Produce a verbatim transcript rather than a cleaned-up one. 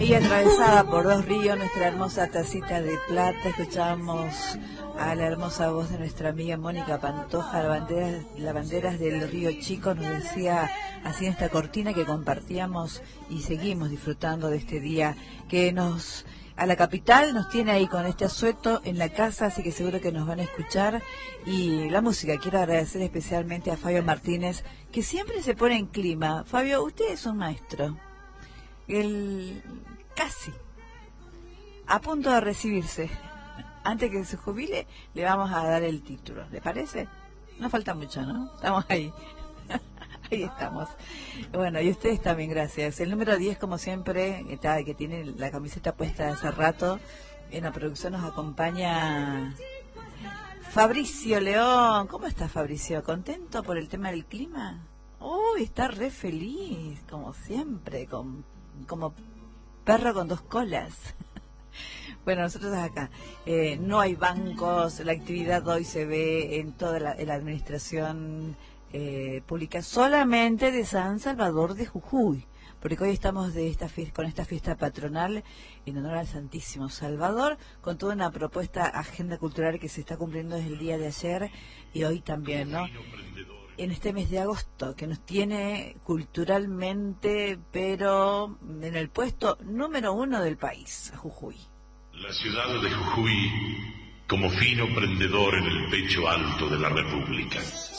Y atravesada por dos ríos, nuestra hermosa tacita de plata, escuchamos a la hermosa voz de nuestra amiga Mónica Pantoja, Lavanderas, Lavanderas del Río Chico, nos decía así en esta cortina que compartíamos y seguimos disfrutando de este día que nos, a la capital nos tiene ahí con este asueto en la casa, así que seguro que nos van a escuchar. Y la música, quiero agradecer especialmente a Fabio Martínez, que siempre se pone en clima. Fabio, usted es un maestro. El casi a punto de recibirse. Antes que se jubile, le vamos a dar el título. ¿Le parece? No falta mucho, ¿no? Estamos ahí. Ahí estamos. Bueno, y ustedes también, gracias. El número diez, como siempre, está, que tiene la camiseta puesta hace rato, en la producción nos acompaña Fabricio León. ¿Cómo está, Fabricio? ¿Contento por el tema del clima? Uy, está re feliz, como siempre, con, como perro con dos colas. Bueno, nosotros acá, eh, no hay bancos, la actividad hoy se ve en toda la, en la administración eh, pública, solamente de San Salvador de Jujuy, porque hoy estamos de esta fiesta, con esta fiesta patronal en honor al Santísimo Salvador, con toda una propuesta agenda cultural que se está cumpliendo desde el día de ayer y hoy también, ¿no? En este mes de agosto, que nos tiene culturalmente, pero en el puesto número uno del país, Jujuy. La ciudad de Jujuy, como fino prendedor en el pecho alto de la República.